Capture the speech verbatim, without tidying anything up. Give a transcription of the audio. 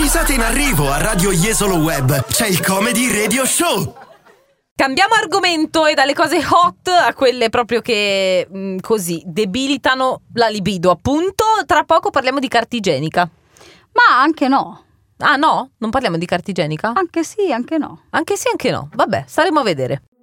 Risate in arrivo a Radio Jesolo Web. C'è il Comedy Radio Show. Cambiamo argomento, e dalle cose hot a quelle proprio che mh, così debilitano la libido, appunto. Tra poco parliamo di carta igienica. Ma anche no. Ah no? Non parliamo di carta igienica? Anche sì, anche no. Anche sì, anche no. Vabbè, staremo a vedere.